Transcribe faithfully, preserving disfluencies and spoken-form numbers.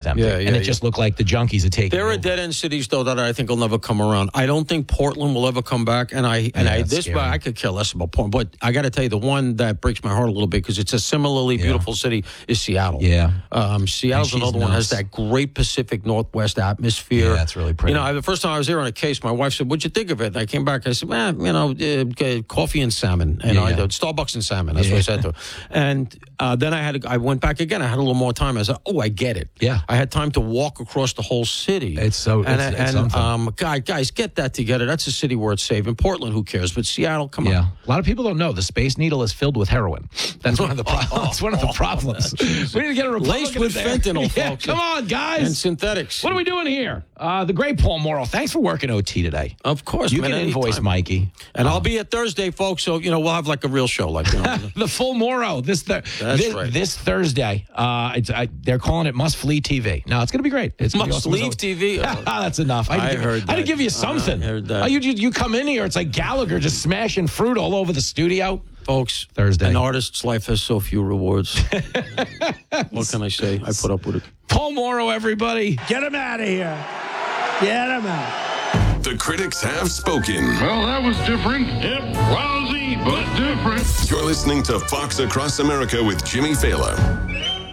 empty. Yeah, yeah, and it yeah. just looked like the junkies had taken There are over. dead-end cities, though, that I think will never come around. I don't think Portland will ever come back. And I, and Yeah, I, that's this, scary. I could care less about Portland. But I got to tell you, the one that breaks my heart a little bit, because it's a similarly Yeah. beautiful city, is Seattle. Yeah. Um, Seattle's And she's another one, has nuts. that great Pacific Northwest atmosphere. Yeah, that's really pretty. You know, I, the first time I was there on a case, my wife said, "What'd you think of it?" And I came back, I said, "Man, you know, uh, coffee and salmon. And Yeah, I yeah. did Starbucks and salmon." That's Yeah. what I said to her. And uh, then I had, to, I went back again. I had a little more time. I said, "Oh, I get it." Yeah. I had time to walk across the whole city. It's so- and it's- it's and something. um, guys, guys, get that together. That's a city where it's safe. In Portland, who cares? But Seattle, come Yeah, on. a lot of people don't know the Space Needle is filled with heroin. That's one of the problems. That's one of the problems. We need to get a Republican Laced with in there. fentanyl, Yeah, folks. come on, guys. And synthetics. What are we doing here? Uh, the great Paul Morrow. Thanks for working O T today. Of course, You man, can invoice anytime. Mikey. And I'll be at Thursday, folks. So you know we'll have like a real show, like you know. The full Morrow this th- That's this, right. this Thursday. Uh, it's, I, they're calling it Must Flee T V. No, it's going to be great. It's gonna be Must awesome. Leave T V. Oh. That's enough. I, I give, heard I had to that. give you something. I heard that. Uh, you, you you come in here, it's like Gallagher just smashing fruit all over the studio. Folks, Thursday. an artist's life has so few rewards. What can I say? I put up with it. Paul Morrow, everybody. Get him out of here. Get him out. The critics have spoken. Well, that was different. Yep, lousy, but different. You're listening to Fox Across America with Jimmy Fallon.